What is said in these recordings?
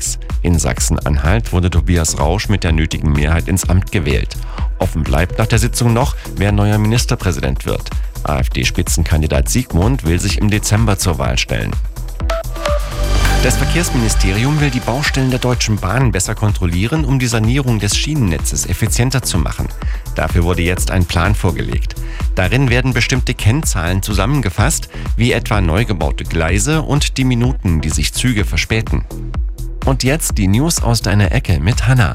unterwegs. In Sachsen-Anhalt wurde Tobias Rausch mit der nötigen Mehrheit ins Amt gewählt. Offen bleibt nach der Sitzung noch, wer neuer Ministerpräsident wird. AfD-Spitzenkandidat Siegmund will sich im Dezember zur Wahl stellen. Das Verkehrsministerium will die Baustellen der Deutschen Bahn besser kontrollieren, um die Sanierung des Schienennetzes effizienter zu machen. Dafür wurde jetzt ein Plan vorgelegt. Darin werden bestimmte Kennzahlen zusammengefasst, wie etwa neu gebaute Gleise und die Minuten, die sich Züge verspäten. Und jetzt die News aus deiner Ecke mit Hanna.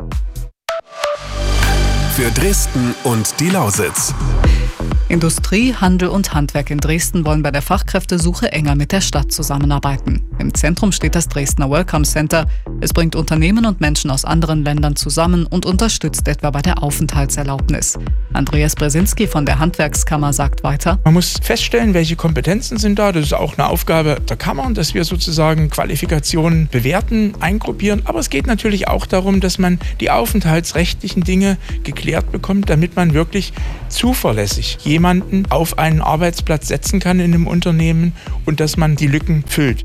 Für Dresden und die Lausitz. Industrie, Handel und Handwerk in Dresden wollen bei der Fachkräftesuche enger mit der Stadt zusammenarbeiten. Im Zentrum steht das Dresdner Welcome Center. Es bringt Unternehmen und Menschen aus anderen Ländern zusammen und unterstützt etwa bei der Aufenthaltserlaubnis. Andreas Brzezinski von der Handwerkskammer sagt weiter: Man muss feststellen, welche Kompetenzen sind da. Das ist auch eine Aufgabe der Kammern, dass wir sozusagen Qualifikationen bewerten, eingruppieren. Aber es geht natürlich auch darum, dass man die aufenthaltsrechtlichen Dinge geklärt bekommt, damit man wirklich zuverlässig jemanden auf einen Arbeitsplatz setzen kann in einem Unternehmen und dass man die Lücken füllt.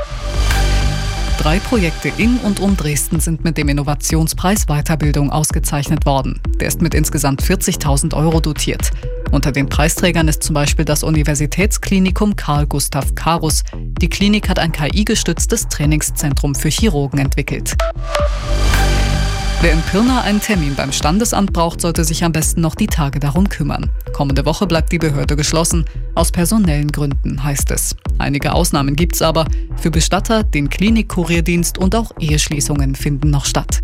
3 Projekte in und um Dresden sind mit dem Innovationspreis Weiterbildung ausgezeichnet worden. Der ist mit insgesamt 40.000 € dotiert. Unter den Preisträgern ist zum Beispiel das Universitätsklinikum Carl Gustav Carus. Die Klinik hat ein KI-gestütztes Trainingszentrum für Chirurgen entwickelt. Wer in Pirna einen Termin beim Standesamt braucht, sollte sich am besten noch die Tage darum kümmern. Kommende Woche bleibt die Behörde geschlossen. Aus personellen Gründen, heißt es. Einige Ausnahmen gibt's aber. Für Bestatter, den Klinikkurierdienst und auch Eheschließungen finden noch statt.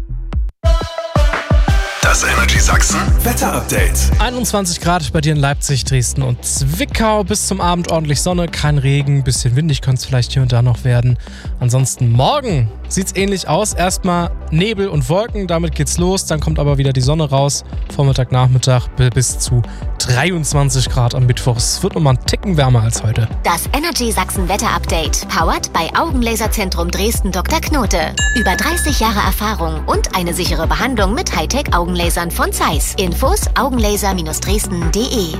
Das Energy Sachsen Wetterupdate. 21 Grad bei dir in Leipzig, Dresden und Zwickau. Bis zum Abend ordentlich Sonne, kein Regen, bisschen windig könnte es vielleicht hier und da noch werden. Ansonsten morgen sieht es ähnlich aus. Erstmal Nebel und Wolken, damit geht's los. Dann kommt aber wieder die Sonne raus. Vormittag, Nachmittag bis zu 23 Grad am Mittwoch. Es wird nochmal einen Ticken wärmer als heute. Das Energy Sachsen Wetterupdate. Powered bei Augenlaserzentrum Dresden Dr. Knote. Über 30 Jahre Erfahrung und eine sichere Behandlung mit Hightech-Augenlasern von Zeiss. Infos augenlaser-dresden.de.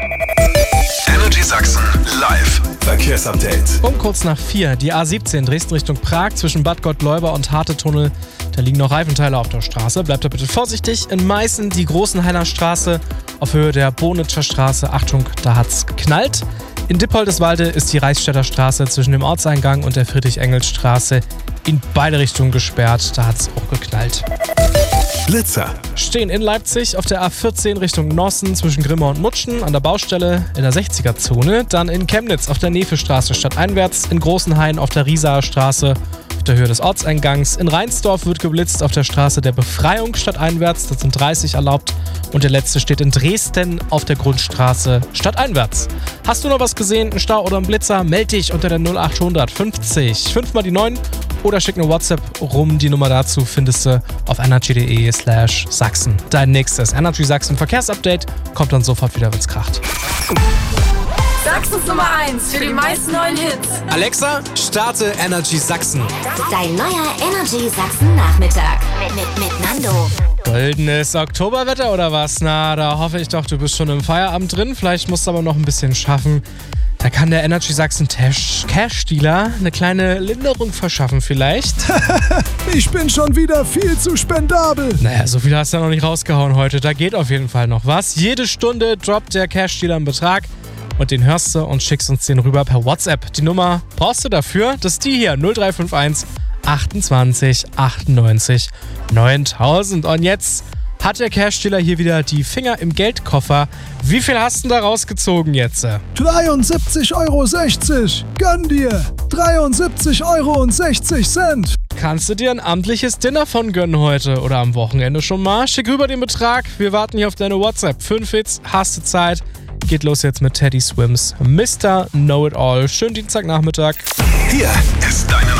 Energy Sachsen live Verkehrsupdate. Um kurz nach 4, die A17 Dresden Richtung Prag zwischen Bad Gottleuba und Harte-Tunnel. Da liegen noch Reifenteile auf der Straße. Bleibt da bitte vorsichtig. In Meißen die Großenhainer Straße auf Höhe der Bonitscher Straße. Achtung, da hat's geknallt. In Dippoldeswalde ist die Reichsstädter Straße zwischen dem Ortseingang und der Friedrich-Engels-Straße in beide Richtungen gesperrt. Da hat's auch geknallt. Blitzer. Stehen in Leipzig auf der A14 Richtung Nossen zwischen Grimma und Mutschen an der Baustelle in der 60er-Zone. Dann in Chemnitz auf der Nefestraße stadteinwärts, in Großenhain auf der Riesaer Straße auf der Höhe des Ortseingangs. In Reinsdorf wird geblitzt auf der Straße der Befreiung stadteinwärts, das sind 30 erlaubt. Und der letzte steht in Dresden auf der Grundstraße stadteinwärts. Hast du noch was gesehen, einen Stau oder einen Blitzer? Meld dich unter der 0800 50 5 mal die 9 oder schick eine WhatsApp rum. Die Nummer dazu findest du auf energy.de/Sachsen. Dein nächstes Energy Sachsen Verkehrsupdate kommt dann sofort wieder, wenn's kracht. Sachsens Nummer 1 für die meisten neuen Hits. Alexa, starte Energy Sachsen. Dein neuer Energy Sachsen Nachmittag mit Nando. Goldenes Oktoberwetter oder was? Na, da hoffe ich doch, du bist schon im Feierabend drin. Vielleicht musst du aber noch ein bisschen schaffen. Da kann der Energy Sachsen Cash-Dealer eine kleine Linderung verschaffen vielleicht. Ich bin schon wieder viel zu spendabel. Naja, so viel hast du ja noch nicht rausgehauen heute. Da geht auf jeden Fall noch was. Jede Stunde droppt der Cash-Dealer einen Betrag. Und den hörst du und schickst uns den rüber per WhatsApp. Die Nummer brauchst du dafür. Das ist die hier, 0351 28 98 9000. Und jetzt hat der Cash-Dealer hier wieder die Finger im Geldkoffer. Wie viel hast du da rausgezogen jetzt? 73,60 €. Gönn dir. 73,60 €. Kannst du dir ein amtliches Dinner von gönnen heute oder am Wochenende schon mal? Schick rüber den Betrag. Wir warten hier auf deine WhatsApp. 5 Hits, hast du Zeit. Geht los jetzt mit Teddy Swims. Mr. Know-It-All. Schönen Dienstagnachmittag. Hier ist deine